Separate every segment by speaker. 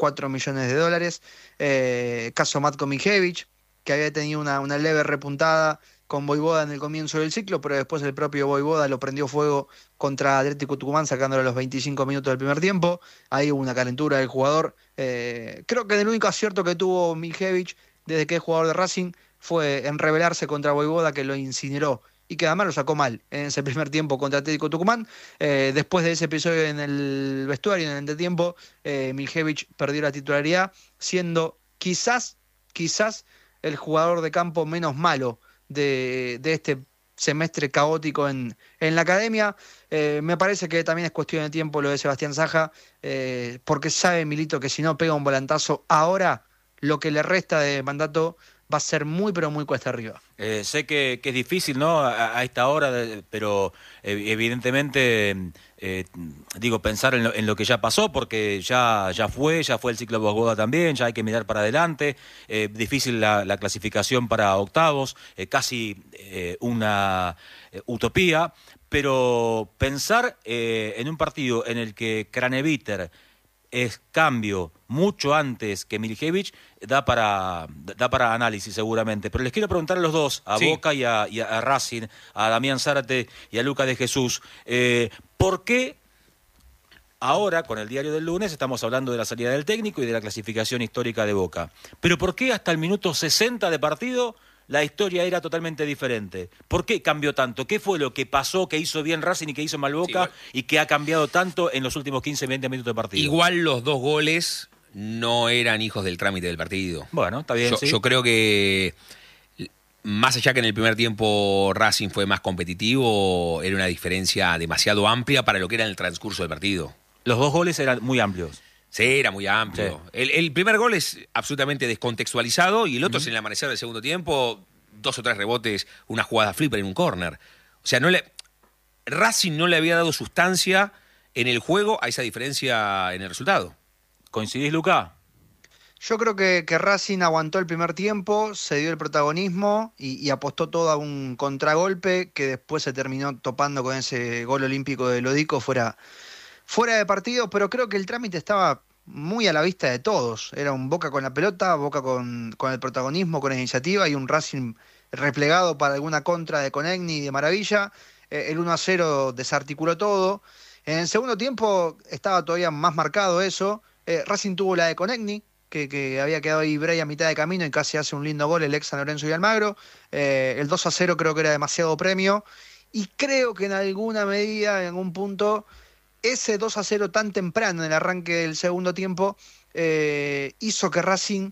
Speaker 1: $4 millones. Caso Matko Mijević, que había tenido una leve repuntada con Vojvoda en el comienzo del ciclo, pero después el propio Vojvoda lo prendió fuego contra Atlético Tucumán, sacándolo a los 25 minutos del primer tiempo. Ahí hubo una calentura del jugador. Creo que el único acierto que tuvo Mijević desde que es jugador de Racing fue en rebelarse contra Vojvoda, que lo incineró y que además lo sacó mal en ese primer tiempo contra Atlético Tucumán. Después de ese episodio en el vestuario, en el entretiempo, Mijević perdió la titularidad, siendo quizás el jugador de campo menos malo de este semestre caótico en la academia. Me parece que también es cuestión de tiempo lo de Sebastián Saja, porque sabe Milito que si no pega un volantazo ahora, lo que le resta de mandato va a ser muy, pero muy cuesta arriba.
Speaker 2: Sé que es difícil, ¿no? A esta hora, pero evidentemente, pensar en lo que ya pasó, porque ya fue el ciclo de Vojvoda también, ya hay que mirar para adelante. Difícil la clasificación para octavos, casi una utopía, pero pensar en un partido en el que Craneviter es cambio mucho antes que Miljevich, da para análisis seguramente. Pero les quiero preguntar a los dos, a Boca y a Racing, a Damián Zárate y a Lucas de Jesús, ¿por qué ahora, con el diario del lunes, estamos hablando de la salida del técnico y de la clasificación histórica de Boca? Pero ¿por qué hasta el minuto 60 de partido la historia era totalmente diferente? ¿Por qué cambió tanto? ¿Qué fue lo que pasó, que hizo bien Racing y que hizo mal Boca y que ha cambiado tanto en los últimos 15-20 minutos de partido?
Speaker 3: Igual los dos goles no eran hijos del trámite del partido.
Speaker 2: Bueno, está bien,
Speaker 3: Yo creo que, más allá que en el primer tiempo Racing fue más competitivo, era una diferencia demasiado amplia para lo que era en el transcurso del partido.
Speaker 2: Los dos goles eran muy amplios.
Speaker 3: Sí, era muy amplio. Sí. El primer gol es absolutamente descontextualizado y el otro es en el amanecer del segundo tiempo, 2 o 3 rebotes, una jugada flipper en un córner. O sea, Racing no le había dado sustancia en el juego a esa diferencia en el resultado.
Speaker 2: ¿Coincidís, Luca?
Speaker 1: Yo creo que Racing aguantó el primer tiempo, se dio el protagonismo y apostó todo a un contragolpe que después se terminó topando con ese gol olímpico de Lodico fuera de partido, pero creo que el trámite estaba muy a la vista de todos. Era un Boca con la pelota, Boca con el protagonismo, con la iniciativa, y un Racing replegado para alguna contra de Conegni de maravilla. El 1-0 desarticuló todo. En el segundo tiempo estaba todavía más marcado eso. Racing tuvo la de Conegni, que había quedado ahí Bray a mitad de camino y casi hace un lindo gol el ex San Lorenzo y Almagro. El 2-0 creo que era demasiado premio. Y creo que en alguna medida, en algún punto, ese 2-0 tan temprano en el arranque del segundo tiempo hizo que Racing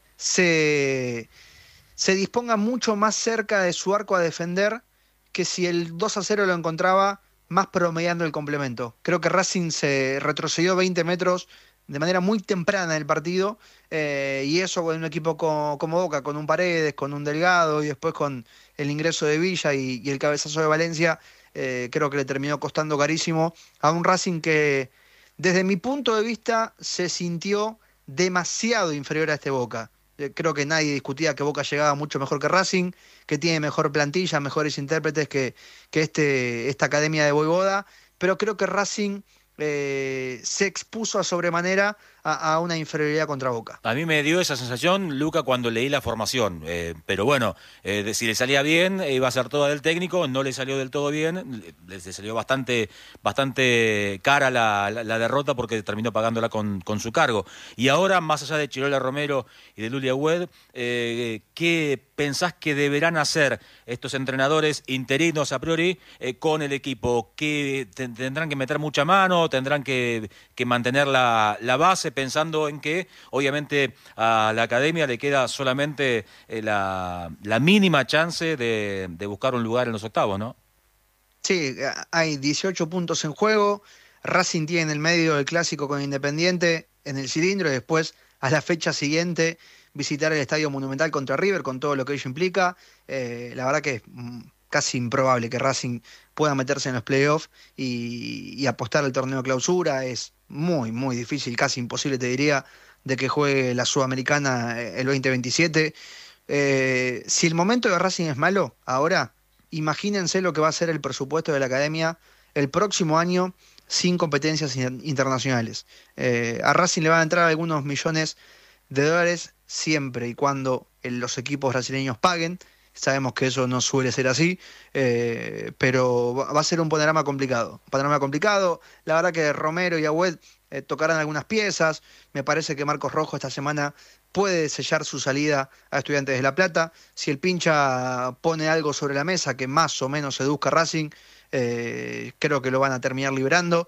Speaker 1: se disponga mucho más cerca de su arco a defender que si el 2-0 lo encontraba más promediando el complemento. Creo que Racing se retrocedió 20 metros de manera muy temprana en el partido, y eso con un equipo como Boca, con un Paredes, con un Delgado y después con el ingreso de Villa y el cabezazo de Valencia, creo que le terminó costando carísimo a un Racing que, desde mi punto de vista, se sintió demasiado inferior a este Boca. Creo que nadie discutía que Boca llegaba mucho mejor que Racing, que tiene mejor plantilla, mejores intérpretes que esta academia de Vojvoda, pero creo que Racing se expuso a sobremanera a una inferioridad contra Boca.
Speaker 2: A mí me dio esa sensación, Luca, cuando leí la formación, pero bueno, si le salía bien, iba a ser toda del técnico, no le salió del todo bien, le salió bastante cara la derrota porque terminó pagándola con su cargo. Y ahora, más allá de Chirola Romero y de Lulia Wed, ¿qué pensás que deberán hacer estos entrenadores interinos a priori con el equipo? ¿Que tendrán que meter mucha mano? ¿Tendrán que mantener la base, pensando en que obviamente a la academia le queda solamente la mínima chance de buscar un lugar en los octavos, ¿no?
Speaker 1: Sí, hay 18 puntos en juego. Racing tiene en el medio el clásico con Independiente en el cilindro y después a la fecha siguiente visitar el Estadio Monumental contra River con todo lo que ello implica. La verdad que es casi improbable que Racing pueda meterse en los playoffs y apostar al torneo clausura. Es muy, muy difícil, casi imposible te diría, de que juegue la Sudamericana el 2027. Si el momento de Racing es malo ahora, imagínense lo que va a ser el presupuesto de la academia el próximo año sin competencias internacionales. A Racing le van a entrar algunos millones de dólares siempre y cuando los equipos brasileños paguen. Sabemos que eso no suele ser así, pero va a ser un panorama complicado. La verdad que Romero y Agüed tocarán algunas piezas. Me parece que Marcos Rojo esta semana puede sellar su salida a Estudiantes de La Plata. Si el pincha pone algo sobre la mesa que más o menos seduzca a Racing, creo que lo van a terminar liberando.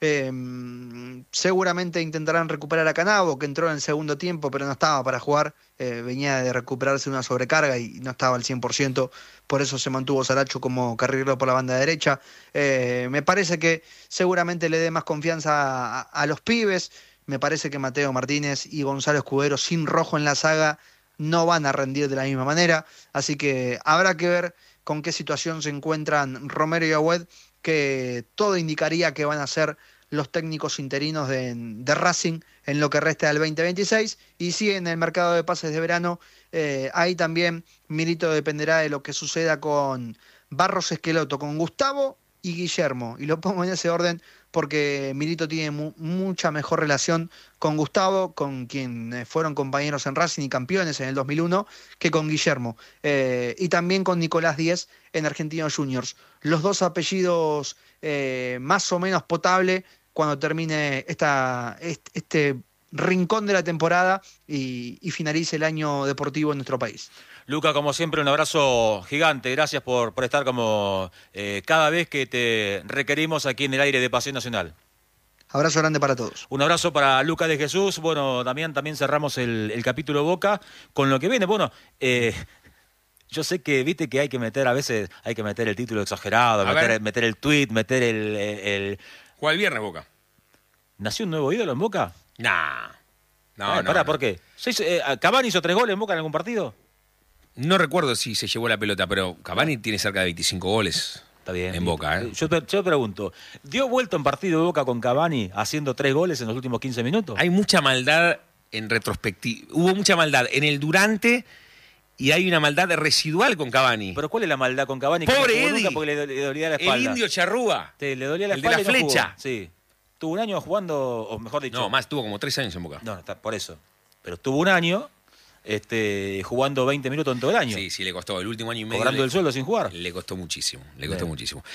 Speaker 1: Seguramente intentarán recuperar a Canavo, que entró en el segundo tiempo pero no estaba para jugar, venía de recuperarse una sobrecarga y no estaba al 100%, por eso se mantuvo Saracho como carrilero por la banda derecha. Me parece que seguramente le dé más confianza a los pibes. Me parece que Mateo Martínez y Gonzalo Escudero sin Rojo en la saga no van a rendir de la misma manera, así que habrá que ver con qué situación se encuentran Romero y Agüed, que todo indicaría que van a ser los técnicos interinos de Racing en lo que resta del 2026. Y sí, en el mercado de pases de verano, ahí también Milito dependerá de lo que suceda con Barros Esqueloto, con Gustavo y Guillermo. Y lo pongo en ese orden porque Milito tiene mucha mejor relación con Gustavo, con quien fueron compañeros en Racing y campeones en el 2001, que con Guillermo. Y también con Nicolás Díez en Argentinos Juniors. Los dos apellidos más o menos potable cuando termine este rincón de la temporada y finalice el año deportivo en nuestro país.
Speaker 2: Luca, como siempre, un abrazo gigante. Gracias por estar como cada vez que te requerimos aquí en el aire de Pasión Nacional.
Speaker 1: Abrazo grande para todos.
Speaker 2: Un abrazo para Luca de Jesús. Bueno, Damián, también cerramos el capítulo Boca con lo que viene. Bueno, yo sé que viste que a veces hay que meter el título exagerado, meter el tweet, meter el...
Speaker 3: Juega el viernes Boca.
Speaker 2: ¿Nació un nuevo ídolo en Boca?
Speaker 3: No.
Speaker 2: ¿Por qué? ¿Cavani hizo 3 goles en Boca en algún partido?
Speaker 3: No recuerdo si se llevó la pelota, pero Cavani tiene cerca de 25 goles.
Speaker 2: Está bien.
Speaker 3: En Boca, ¿eh?
Speaker 2: Yo pregunto, ¿dio vuelta un partido de Boca con Cavani haciendo 3 goles en los últimos 15 minutos?
Speaker 3: Hay mucha maldad en retrospectiva. Hubo mucha maldad en el durante y hay una maldad residual con Cavani.
Speaker 2: ¿Pero cuál es la maldad con Cavani?
Speaker 3: Pobre Eddie.
Speaker 2: Porque le dolía la espalda.
Speaker 3: El indio Charrúa.
Speaker 2: Sí, le dolía la
Speaker 3: el
Speaker 2: espalda.
Speaker 3: El de la flecha.
Speaker 2: Sí. Tuvo un año jugando, o mejor dicho...
Speaker 3: No, más, tuvo como 3 años en Boca.
Speaker 2: No, está por eso. Pero tuvo un año... jugando 20 minutos en todo el año.
Speaker 3: Sí, le costó el último año y medio.
Speaker 2: Cobrando el sueldo sin jugar.
Speaker 3: Le costó muchísimo, muchísimo.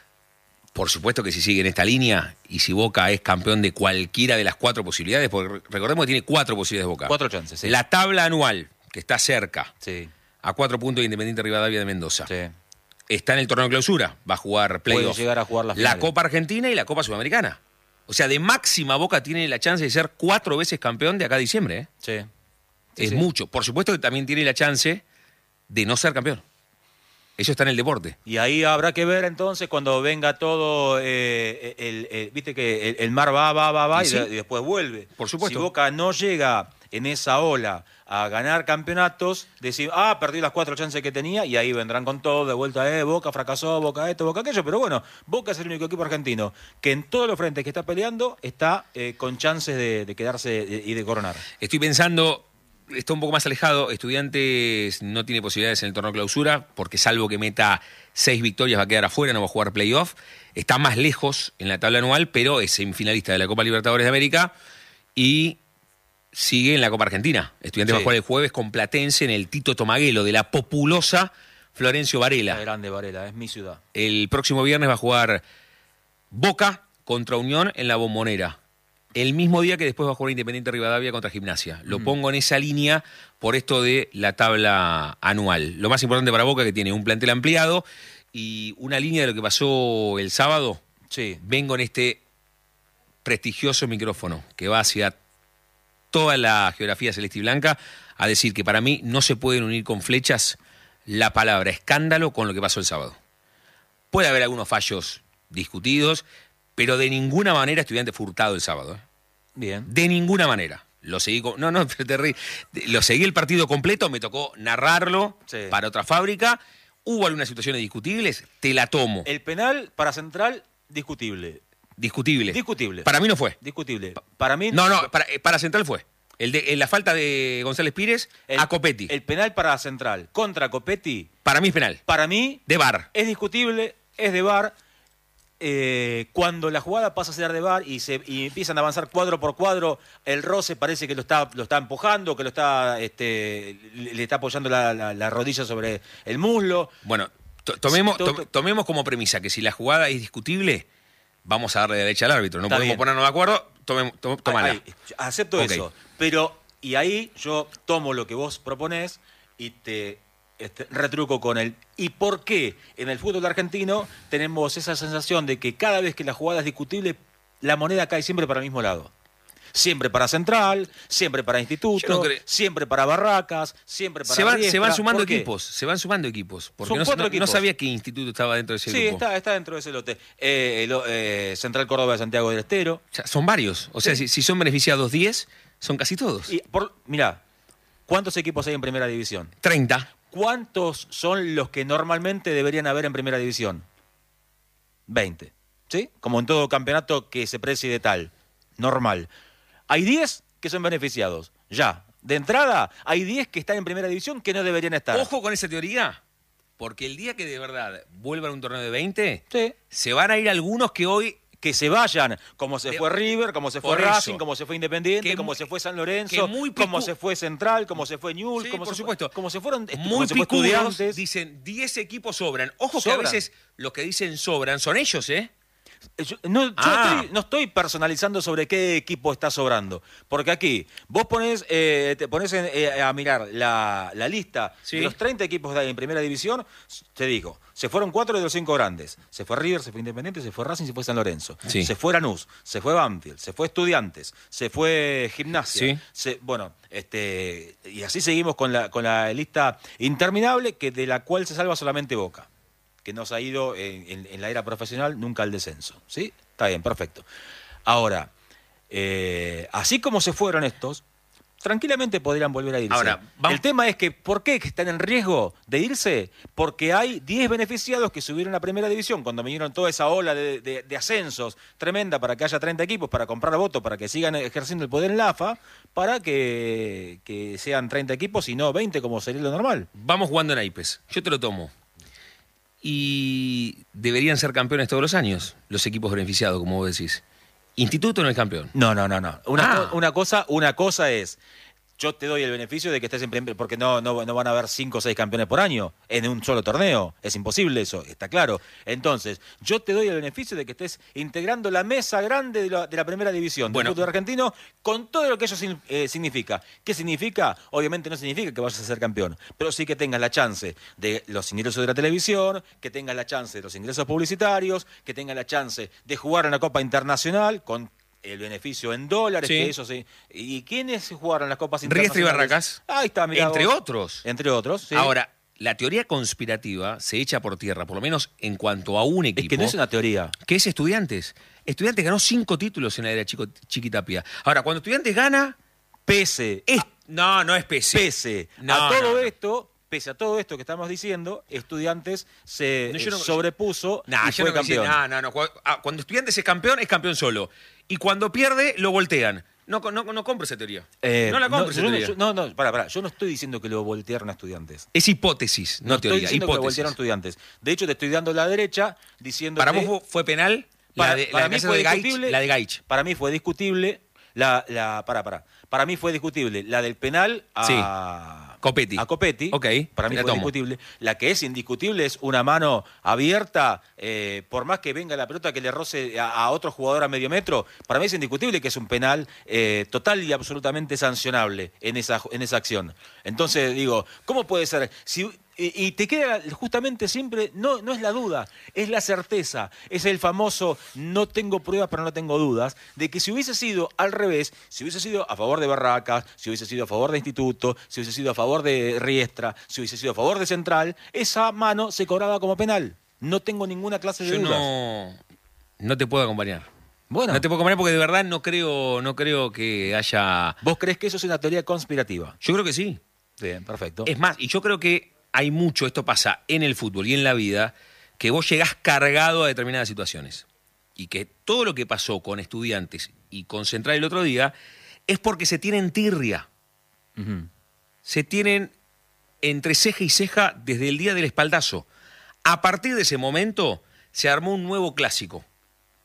Speaker 3: Por supuesto que si sigue en esta línea y si Boca es campeón de cualquiera de las 4 posibilidades, porque recordemos que tiene 4 posibilidades Boca.
Speaker 2: 4 chances, sí.
Speaker 3: La tabla anual, que está cerca,
Speaker 2: sí,
Speaker 3: a 4 puntos de Independiente Rivadavia de Mendoza.
Speaker 2: Sí.
Speaker 3: Está en el torneo de clausura, va a jugar playoff.
Speaker 2: Puede llegar a jugar las finales.
Speaker 3: La Copa Argentina y la Copa Sudamericana. O sea, de máxima Boca tiene la chance de ser 4 veces campeón de acá a diciembre, ¿eh?
Speaker 2: Sí.
Speaker 3: Es mucho. Por supuesto que también tiene la chance de no ser campeón. Eso está en el deporte.
Speaker 2: Y ahí habrá que ver entonces cuando venga todo, viste que el mar va y después vuelve.
Speaker 3: Por supuesto.
Speaker 2: Si Boca no llega en esa ola a ganar campeonatos, decir, perdí las 4 chances que tenía, y ahí vendrán con todo, de vuelta, Boca fracasó, Boca esto, Boca aquello, pero bueno, Boca es el único equipo argentino que en todos los frentes que está peleando está con chances de quedarse y de coronar.
Speaker 3: Estoy pensando... Está un poco más alejado. Estudiantes no tiene posibilidades en el torneo clausura, porque salvo que meta 6 victorias va a quedar afuera, no va a jugar playoff. Está más lejos en la tabla anual, pero es semifinalista de la Copa Libertadores de América y sigue en la Copa Argentina. Estudiantes va a jugar el jueves con Platense en el Tito Tomaguelo de la populosa Florencio Varela.
Speaker 2: Grande Varela, es mi ciudad.
Speaker 3: El próximo viernes va a jugar Boca contra Unión en la Bombonera. El mismo día que después va a jugar Independiente Rivadavia contra Gimnasia. Lo pongo en esa línea por esto de la tabla anual. Lo más importante para Boca, que tiene un plantel ampliado y una línea de lo que pasó el sábado.
Speaker 2: Sí.
Speaker 3: Vengo en este prestigioso micrófono que va hacia toda la geografía celeste y blanca a decir que para mí no se pueden unir con flechas la palabra escándalo con lo que pasó el sábado. Puede haber algunos fallos discutidos, pero de ninguna manera Estudiante fue hurtado el sábado.
Speaker 2: Bien.
Speaker 3: De ninguna manera. Lo seguí lo seguí el partido completo, me tocó narrarlo para otra fábrica. Hubo algunas situaciones discutibles, te la tomo.
Speaker 2: El penal para Central, discutible.
Speaker 3: Discutible. Para mí no fue.
Speaker 2: Discutible. Para mí...
Speaker 3: No, para Central fue. La falta de González Pires a Copetti.
Speaker 2: El penal para Central contra Copetti...
Speaker 3: Para mí es penal.
Speaker 2: Para mí...
Speaker 3: De VAR.
Speaker 2: Es discutible, es de VAR... cuando la jugada pasa a ser de VAR y empiezan a avanzar cuadro por cuadro, el roce parece que lo está empujando, que le está apoyando la rodilla sobre el muslo.
Speaker 3: Bueno, tomemos como premisa que si la jugada es discutible, vamos a darle derecha al árbitro. No
Speaker 2: Está
Speaker 3: podemos
Speaker 2: bien.
Speaker 3: ponernos de acuerdo, tómala.
Speaker 2: Acepto
Speaker 3: Ok.
Speaker 2: eso, pero y ahí yo tomo lo que vos proponés y te retruco con el ¿y por qué en el fútbol argentino tenemos esa sensación de que cada vez que la jugada es discutible, la moneda cae siempre para el mismo lado? Siempre para Central, siempre para Instituto,
Speaker 3: Yo no creo-
Speaker 2: siempre para Barracas, siempre para
Speaker 3: Se van
Speaker 2: Riestra.
Speaker 3: sumando
Speaker 2: ¿Por qué?
Speaker 3: equipos. Porque
Speaker 2: Son 4
Speaker 3: no
Speaker 2: equipos.
Speaker 3: sabía que Instituto estaba dentro de ese
Speaker 2: Sí,
Speaker 3: grupo.
Speaker 2: está dentro de ese lote. Central Córdoba de Santiago del Estero.
Speaker 3: O sea, son varios. O sea,
Speaker 2: Sí.
Speaker 3: si son beneficiados 10, son casi todos.
Speaker 2: Mirá, ¿cuántos equipos hay en Primera División?
Speaker 3: 30.
Speaker 2: ¿Cuántos son los que normalmente deberían haber en Primera División? 20. ¿Sí? Como en todo campeonato que se preside tal. Normal. Hay 10 que son beneficiados. Ya. De entrada, hay 10 que están en Primera División que no deberían estar.
Speaker 3: Ojo con esa teoría, porque el día que de verdad vuelvan a un torneo de 20,
Speaker 2: Sí.
Speaker 3: se van a ir algunos que hoy...
Speaker 2: Que se vayan, como se fue River, como se fue
Speaker 3: Por
Speaker 2: Racing,
Speaker 3: eso.
Speaker 2: como se fue Independiente,
Speaker 3: Que
Speaker 2: como
Speaker 3: muy-
Speaker 2: se fue San
Speaker 3: que
Speaker 2: Lorenzo,
Speaker 3: muy
Speaker 2: como
Speaker 3: picu-
Speaker 2: se fue Central, como se fue Newell's,
Speaker 3: Sí,
Speaker 2: como
Speaker 3: por
Speaker 2: se
Speaker 3: supuesto.
Speaker 2: como se fueron
Speaker 3: Muy
Speaker 2: como se fue
Speaker 3: picudos
Speaker 2: Estudiantes.
Speaker 3: dicen 10 equipos sobran. Ojo que
Speaker 2: Sobran.
Speaker 3: a veces los que dicen sobran son ellos, ¿eh?
Speaker 2: Yo no estoy personalizando sobre qué equipo está sobrando. Porque aquí, vos te pones a mirar la lista
Speaker 3: Sí.
Speaker 2: de los 30 equipos que hay en Primera División. Te digo, se fueron 4 de los 5 grandes. Se fue River, se fue Independiente, se fue Racing, se fue San Lorenzo.
Speaker 3: Sí.
Speaker 2: Se fue Lanús, se fue Banfield, se fue Estudiantes, se fue Gimnasia.
Speaker 3: Sí.
Speaker 2: Y así seguimos con la lista interminable de la cual se salva solamente Boca, que nos ha ido en la era profesional nunca al descenso. ¿Sí? Está bien, perfecto. Ahora, así como se fueron estos, tranquilamente podrían volver a irse.
Speaker 3: Ahora,
Speaker 2: el tema es que, ¿por qué están en riesgo de irse? Porque hay 10 beneficiados que subieron a Primera División cuando vinieron toda esa ola de ascensos tremenda para que haya 30 equipos, para comprar votos, para que sigan ejerciendo el poder en la AFA, para que sean 30 equipos y no 20 como sería lo normal.
Speaker 3: Vamos jugando en naipes. Yo te lo tomo. Y deberían ser campeones todos los años, los equipos beneficiados, como vos decís. Instituto no es campeón.
Speaker 2: No.
Speaker 3: Ah.
Speaker 2: Una cosa es, yo te doy el beneficio de que estés en primer, porque no van a haber 5 o 6 campeones por año en un solo torneo. Es imposible eso, está claro. Entonces, yo te doy el beneficio de que estés integrando la mesa grande de la Primera División del fútbol argentino con todo lo que eso significa. ¿Qué significa? Obviamente no significa que vayas a ser campeón, pero sí que tengas la chance de los ingresos de la televisión, que tengas la chance de los ingresos publicitarios, que tengas la chance de jugar en la Copa Internacional con el beneficio en dólares,
Speaker 3: Sí.
Speaker 2: que eso sí. ¿Y quiénes jugaron las copas
Speaker 3: Riestra y
Speaker 2: internacionales?
Speaker 3: Barracas.
Speaker 2: Ahí está, mirá
Speaker 3: Entre
Speaker 2: vos.
Speaker 3: otros.
Speaker 2: Entre otros, sí.
Speaker 3: Ahora, la teoría conspirativa se echa por tierra, por lo menos en cuanto a un equipo.
Speaker 2: es que no es una teoría.
Speaker 3: Que es Estudiantes. Estudiantes ganó 5 títulos en la era Chiquitapia. Ahora, cuando Estudiantes gana,
Speaker 2: Pese
Speaker 3: no es PC.
Speaker 2: pese
Speaker 3: No,
Speaker 2: a todo
Speaker 3: no.
Speaker 2: esto, pese a todo esto que estamos diciendo, Estudiantes se
Speaker 3: No, yo no-
Speaker 2: sobrepuso
Speaker 3: Nah,
Speaker 2: y
Speaker 3: yo
Speaker 2: fue
Speaker 3: no voy a decir,
Speaker 2: campeón.
Speaker 3: no. Cuando Estudiantes es campeón solo. Y cuando pierde, lo voltean. No compro esa teoría. No la compro esa teoría.
Speaker 2: Pará, yo no estoy diciendo que lo voltearon a Estudiantes.
Speaker 3: Es hipótesis, no
Speaker 2: estoy
Speaker 3: teoría.
Speaker 2: diciendo que lo
Speaker 3: Hipótesis.
Speaker 2: voltearon a Estudiantes. De hecho, te estoy dando la derecha diciendo
Speaker 3: ¿Para
Speaker 2: que...
Speaker 3: vos fue penal?
Speaker 2: Para
Speaker 3: la
Speaker 2: mí
Speaker 3: casa
Speaker 2: fue
Speaker 3: de Gaich,
Speaker 2: discutible.
Speaker 3: la de Gaich.
Speaker 2: Para mí fue discutible Para mí fue discutible la del penal a
Speaker 3: Copetti.
Speaker 2: A Copetti.
Speaker 3: Ok,
Speaker 2: Para mí
Speaker 3: la
Speaker 2: fue
Speaker 3: tomo.
Speaker 2: discutible. La que es indiscutible es una mano abierta, por más que venga la pelota que le roce a otro jugador a medio metro. Para mí es indiscutible que es un penal total y absolutamente sancionable en esa acción. Entonces digo, ¿cómo puede ser? Y te queda justamente siempre, no es la duda, es la certeza, es el famoso no tengo pruebas pero no tengo dudas, de que si hubiese sido al revés, si hubiese sido a favor de Barracas, si hubiese sido a favor de Instituto, si hubiese sido a favor de Riestra, si hubiese sido a favor de Central, esa mano se cobraba como penal. No tengo ninguna clase de
Speaker 3: Yo
Speaker 2: dudas.
Speaker 3: no te puedo acompañar.
Speaker 2: Bueno,
Speaker 3: No te puedo acompañar porque de verdad no creo que haya...
Speaker 2: ¿vos crees que eso es una teoría conspirativa?
Speaker 3: Yo creo que sí.
Speaker 2: Bien, perfecto.
Speaker 3: Es más, y yo creo que hay mucho, esto pasa en el fútbol y en la vida, que vos llegás cargado a determinadas situaciones. Y que todo lo que pasó con Estudiantes y con Central el otro día es porque se tienen tirria.
Speaker 2: Ujú.
Speaker 3: Se tienen entre ceja y ceja desde el día del espaldazo. A partir de ese momento se armó un nuevo clásico.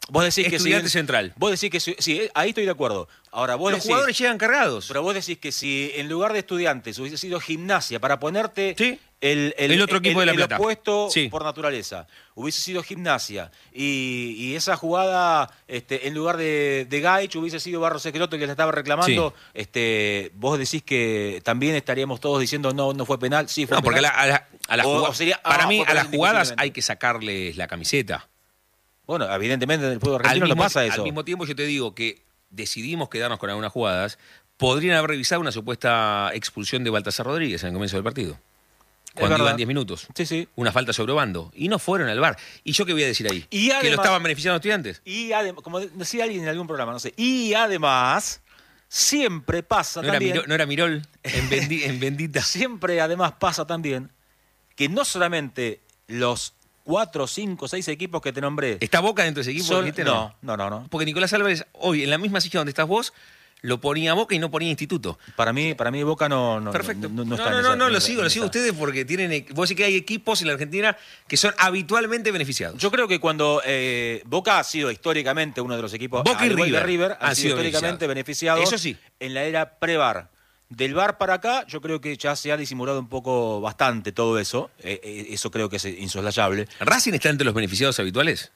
Speaker 2: Vos decís que
Speaker 3: Estudiante Central.
Speaker 2: Vos decís que sí, ahí estoy de acuerdo. Ahora vos
Speaker 3: Los
Speaker 2: decís,
Speaker 3: jugadores llegan cargados.
Speaker 2: pero vos decís que si en lugar de Estudiantes hubiese sido Gimnasia para ponerte
Speaker 3: Sí. El otro equipo de La Plata.
Speaker 2: el opuesto
Speaker 3: Sí.
Speaker 2: por naturaleza, hubiese sido Gimnasia y esa jugada en lugar de Gaich hubiese sido Barros Esqueloto que la estaba reclamando, vos decís que también estaríamos todos diciendo no fue penal, sí fue
Speaker 3: No, porque
Speaker 2: penal.
Speaker 3: para mí
Speaker 2: fue
Speaker 3: a las
Speaker 2: penal
Speaker 3: jugadas
Speaker 2: indiscutiblemente.
Speaker 3: hay que sacarles la camiseta.
Speaker 2: Bueno, evidentemente en el fútbol argentino no pasa eso.
Speaker 3: Al mismo tiempo yo te digo que decidimos quedarnos con algunas jugadas, podrían haber revisado una supuesta expulsión de Baltasar Rodríguez en el comienzo del partido. Cuando
Speaker 2: verdad.
Speaker 3: iban 10 minutos.
Speaker 2: Sí, sí.
Speaker 3: Una falta sobre bando. Y no fueron al VAR. ¿Y yo qué voy a decir ahí?
Speaker 2: Y
Speaker 3: ¿Que
Speaker 2: además-
Speaker 3: lo estaban beneficiando los Estudiantes?
Speaker 2: Y además, como decía alguien en algún programa, no sé, y además siempre pasa también...
Speaker 3: ¿No era Mirol en Bendita?
Speaker 2: Siempre además pasa también que no solamente los 4, 5, 6 equipos que te nombré...
Speaker 3: ¿Está Boca dentro de ese equipo?
Speaker 2: son-
Speaker 3: ¿Dijiste?
Speaker 2: no.
Speaker 3: Porque Nicolás Álvarez, hoy, en la misma silla donde estás vos, lo ponía Boca y no ponía Instituto.
Speaker 2: Para mí Boca no
Speaker 3: Perfecto.
Speaker 2: no está en esa-
Speaker 3: lo
Speaker 2: en
Speaker 3: sigo
Speaker 2: esa-
Speaker 3: ustedes porque tienen... Vos decís que hay equipos en la Argentina que son habitualmente beneficiados.
Speaker 2: Yo creo que cuando Boca ha sido históricamente uno de los equipos...
Speaker 3: Boca y
Speaker 2: al igual que
Speaker 3: River
Speaker 2: han sido históricamente beneficiados.
Speaker 3: Eso sí.
Speaker 2: En la era pre-VAR. Del VAR para acá, yo creo que ya se ha disimulado un poco bastante todo eso. Eso creo que es insoslayable.
Speaker 3: ¿Racing está entre los beneficiados habituales?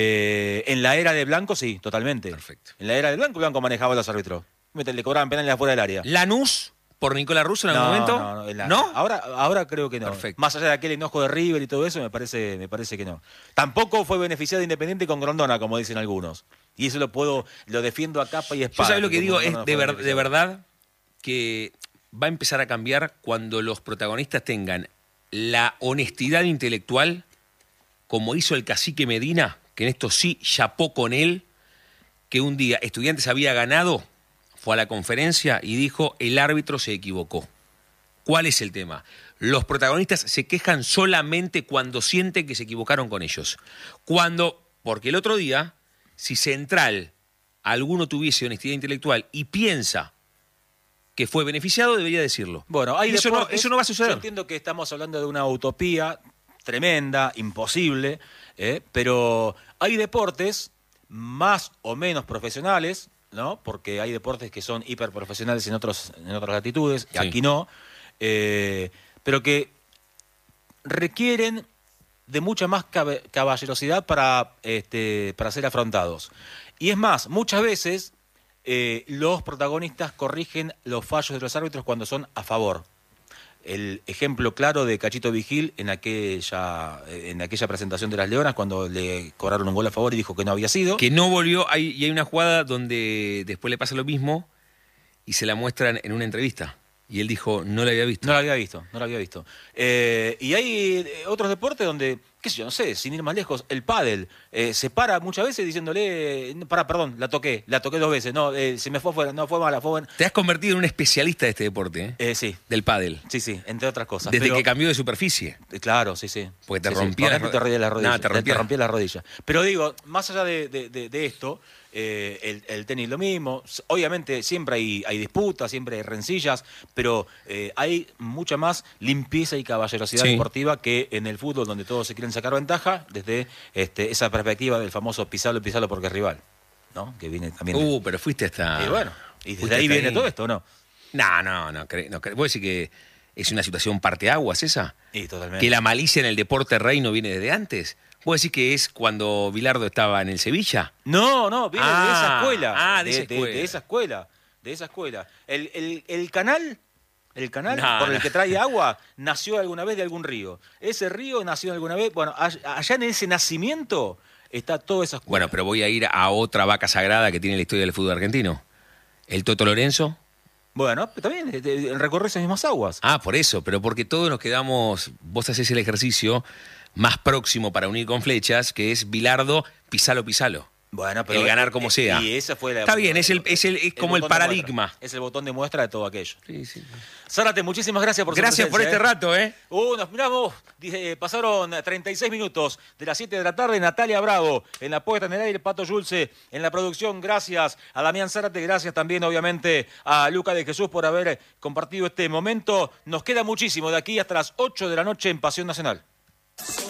Speaker 2: En la era de Blanco, sí, totalmente.
Speaker 3: Perfecto.
Speaker 2: En la era de Blanco manejaba a los árbitros. Le cobraban penales afuera del área.
Speaker 3: ¿Lanús por Nicolás Russo en algún momento?
Speaker 2: No. Ahora creo que no.
Speaker 3: Perfecto.
Speaker 2: Más allá de aquel enojo de River y todo eso, me parece que no. Tampoco fue beneficiado Independiente con Grondona, como dicen algunos. Y eso lo defiendo a capa y
Speaker 3: Yo
Speaker 2: espada.
Speaker 3: sabés lo que digo,
Speaker 2: Grondona
Speaker 3: es
Speaker 2: no
Speaker 3: de
Speaker 2: fue beneficiado.
Speaker 3: verdad que va a empezar a cambiar cuando los protagonistas tengan la honestidad intelectual, como hizo el cacique Medina, que en esto sí chapó con él, que un día Estudiantes había ganado, fue a la conferencia y dijo, el árbitro se equivocó. ¿Cuál es el tema? Los protagonistas se quejan solamente cuando sienten que se equivocaron con ellos. Porque el otro día, si Central alguno tuviese honestidad intelectual y piensa que fue beneficiado, debería decirlo.
Speaker 2: Bueno, hay
Speaker 3: eso
Speaker 2: deportes,
Speaker 3: no va a suceder.
Speaker 2: Yo entiendo que estamos hablando de una utopía tremenda, imposible, pero hay deportes más o menos profesionales, ¿no? Porque hay deportes que son hiperprofesionales en otras latitudes, y
Speaker 3: Sí.
Speaker 2: aquí no, pero que requieren de mucha más caballerosidad para ser afrontados. Y es más, muchas veces los protagonistas corrigen los fallos de los árbitros cuando son a favor. El ejemplo claro de Cachito Vigil en aquella presentación de las Leonas, cuando le cobraron un gol a favor y dijo que no había sido.
Speaker 3: Que no volvió, y hay una jugada donde después le pasa lo mismo y se la muestran en una entrevista. Y él dijo, no la había visto.
Speaker 2: No lo había visto. Y hay otros deportes donde, qué sé yo, no sé, sin ir más lejos, el pádel se para muchas veces diciéndole, perdón, la toqué 2 veces, no, se me fue afuera, no fue mala, fue buena.
Speaker 3: Te has convertido en un especialista de este deporte,
Speaker 2: Sí,
Speaker 3: del pádel.
Speaker 2: sí, entre otras cosas.
Speaker 3: Desde
Speaker 2: Pero-
Speaker 3: que cambió de superficie.
Speaker 2: Claro, sí.
Speaker 3: Porque te
Speaker 2: Sí,
Speaker 3: rompía
Speaker 2: Correcto, te rompía las rodillas.
Speaker 3: No, te rompía.
Speaker 2: las rodillas. Pero digo, más allá de esto, el tenis lo mismo. Obviamente siempre hay disputas, siempre hay rencillas, pero hay mucha más limpieza y caballerosidad
Speaker 3: Sí.
Speaker 2: deportiva que en el fútbol, donde todos se quieren sacar ventaja, desde esa perspectiva del famoso pisalo porque es rival, ¿no? Que viene también.
Speaker 3: Pero fuiste hasta...
Speaker 2: Y bueno, y desde
Speaker 3: fuiste
Speaker 2: ahí
Speaker 3: hasta
Speaker 2: viene todo esto, ¿no?
Speaker 3: No. ¿Vos decís que es una situación parteaguas esa?
Speaker 2: Y totalmente.
Speaker 3: ¿Que la malicia en el deporte rey no viene desde antes? ¿Vos decís que es cuando Bilardo estaba en el Sevilla?
Speaker 2: No, viene de esa escuela.
Speaker 3: de esa escuela.
Speaker 2: De esa escuela. El canal
Speaker 3: No,
Speaker 2: por el
Speaker 3: no.
Speaker 2: que trae agua nació alguna vez de algún río. Ese río nació alguna vez, bueno, allá en ese nacimiento está toda esa escuela.
Speaker 3: Bueno, pero voy a ir a otra vaca sagrada que tiene la historia del fútbol argentino. ¿El Toto Lorenzo?
Speaker 2: Bueno, también recorre esas mismas aguas.
Speaker 3: Por eso, pero porque todos nos quedamos, vos hacés el ejercicio más próximo para unir con flechas, que es Bilardo, pisalo.
Speaker 2: Bueno, pero
Speaker 3: el ganar como sea.
Speaker 2: Y esa fue la.
Speaker 3: Está bien, es como el
Speaker 2: botón de
Speaker 3: paradigma.
Speaker 2: muestra. Es el botón de muestra de todo aquello.
Speaker 3: Sí.
Speaker 2: Zárate, muchísimas gracias por su
Speaker 3: Gracias por
Speaker 2: presencia,
Speaker 3: este rato,
Speaker 2: Nos miramos, pasaron 36 minutos de las 7 de la tarde. Natalia Bravo en la puesta en el aire, Pato Yulce en la producción. Gracias a Damián Zárate, gracias también obviamente a Luca de Jesús por haber compartido este momento. Nos queda muchísimo de aquí hasta las 8 de la noche en Pasión Nacional.